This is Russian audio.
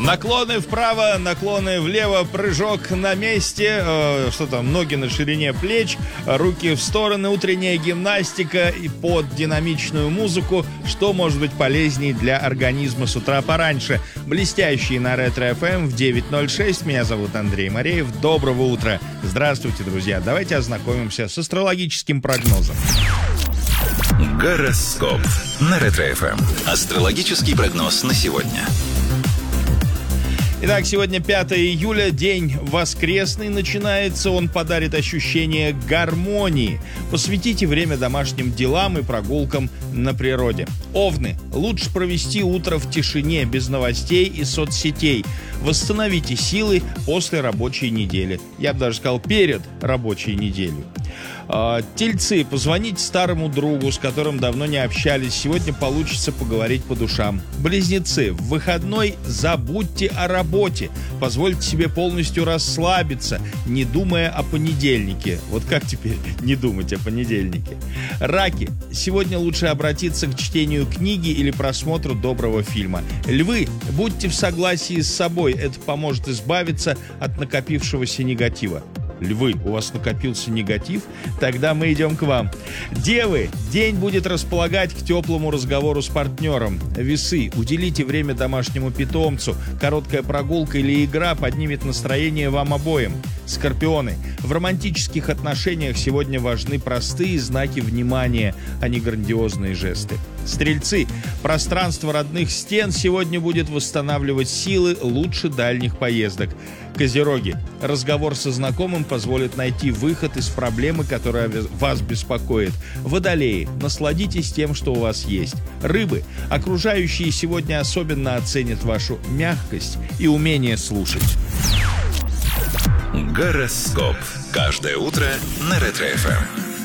Наклоны вправо, наклоны влево, прыжок на месте, что там, ноги на ширине плеч, руки в стороны, утренняя гимнастика и под динамичную музыку. Что может быть полезней для организма с утра пораньше? Блестящий на Ретро-ФМ в 9:06. Меня зовут Андрей Мореев. Доброго утра. Здравствуйте, друзья. Давайте ознакомимся с астрологическим прогнозом. Гороскоп на Ретро-ФМ. Астрологический прогноз на сегодня. Итак, сегодня 5 июля, день воскресный начинается, он подарит ощущение гармонии. Посвятите время домашним делам и прогулкам на природе. Овны, лучше провести утро в тишине, без новостей и соцсетей. Восстановите силы после рабочей недели. Я бы даже сказал, перед рабочей неделей. Тельцы, позвоните старому другу, с которым давно не общались. Сегодня получится поговорить по душам. Близнецы, в выходной забудьте о работе. Позвольте себе полностью расслабиться, не думая о понедельнике. Вот как теперь не думать о понедельнике? Раки, сегодня лучше обратиться к чтению книги или просмотру доброго фильма. Львы, будьте в согласии с собой. Это поможет избавиться от накопившегося негатива. Львы, у вас накопился негатив? Тогда мы идем к вам. Девы, день будет располагать к теплому разговору с партнером. Весы, уделите время домашнему питомцу. Короткая прогулка или игра поднимет настроение вам обоим. Скорпионы, в романтических отношениях сегодня важны простые знаки внимания, а не грандиозные жесты. Стрельцы, пространство родных стен сегодня будет восстанавливать силы лучше дальних поездок. Козероги, разговор со знакомым позволит найти выход из проблемы, которая вас беспокоит. Водолеи, насладитесь тем, что у вас есть. Рыбы, окружающие сегодня особенно оценят вашу мягкость и умение слушать. Гороскоп. Каждое утро на Ретро-ФМ.